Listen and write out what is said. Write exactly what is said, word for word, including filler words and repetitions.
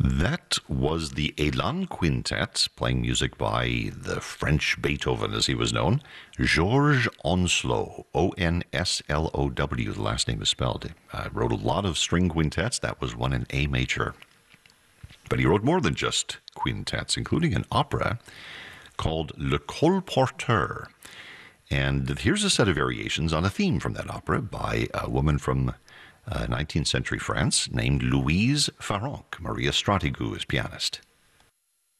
That was the Elan Quintet, playing music by the French Beethoven, as he was known, Georges Onslow, O N S L O W, the last name is spelled. Uh, wrote a lot of string quintets. That was one in A major. But he wrote more than just quintets, including an opera called Le Colporteur. And here's a set of variations on a theme from that opera by a woman from uh, nineteenth century France named Louise Farrenc. Maria Stratigou is pianist.